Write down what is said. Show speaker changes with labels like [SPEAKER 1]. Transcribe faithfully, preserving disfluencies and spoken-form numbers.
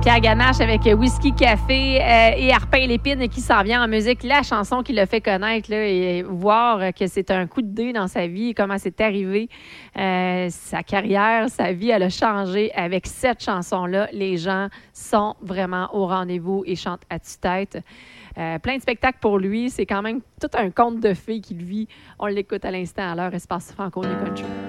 [SPEAKER 1] Pierre Ganache avec Whisky Café euh, et Arpin Lépine qui s'en vient en musique. La chanson qui l'a fait connaître là, et voir que c'est un coup de dé dans sa vie, comment c'est arrivé. Euh, sa carrière, sa vie, elle a changé avec cette chanson-là. Les gens sont vraiment au rendez-vous et chantent à tue-tête. Euh, plein de spectacles pour lui. C'est quand même tout un conte de fées qu'il vit. On l'écoute à l'instant à l'heure Espace Franconie Country.